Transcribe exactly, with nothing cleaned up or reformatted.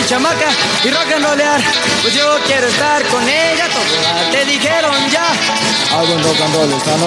mi chamaca y rock and rollear. Pues yo quiero estar con ella, todo te dijeron ya. Hago un rock and roll esta noche.